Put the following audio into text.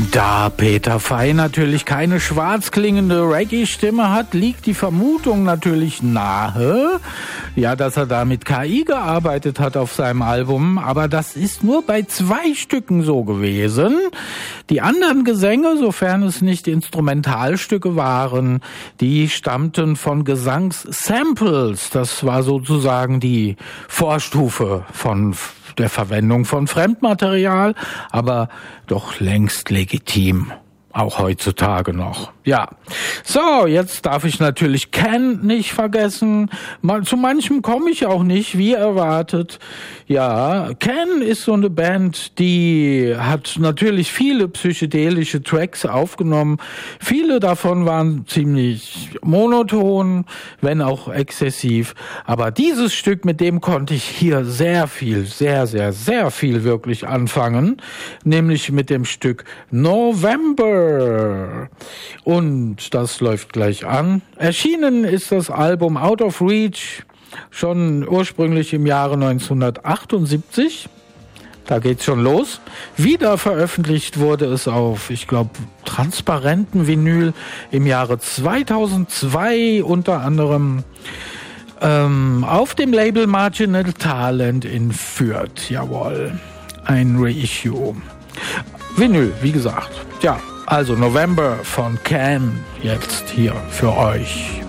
Da Peter Fay natürlich keine schwarz klingende Reggae-Stimme hat, liegt die Vermutung natürlich nahe, ja, dass er da mit KI gearbeitet hat auf seinem Album, aber das ist nur bei 2 Stücken so gewesen. Die anderen Gesänge, sofern es nicht Instrumentalstücke waren, die stammten von Gesangssamples. Das war sozusagen die Vorstufe von der Verwendung von Fremdmaterial, aber doch längst legitim. Auch heutzutage noch. Ja. So, jetzt darf ich natürlich Can nicht vergessen. Zu manchem komme ich auch nicht, wie erwartet. Ja, Can ist so eine Band, die hat natürlich viele psychedelische Tracks aufgenommen. Viele davon waren ziemlich monoton, wenn auch exzessiv. Aber dieses Stück, mit dem konnte ich hier sehr viel wirklich anfangen. Nämlich mit dem Stück November. Und das läuft gleich an. Erschienen ist das Album Out of Reach schon ursprünglich im Jahre 1978. Da geht's schon los. Wieder veröffentlicht wurde es auf, ich glaube, transparenten Vinyl im Jahre 2002, unter anderem auf dem Label Marginal Talent in Fürth. Jawohl, ein Reissue. Vinyl, wie gesagt. Ja, also November von Can jetzt hier für euch.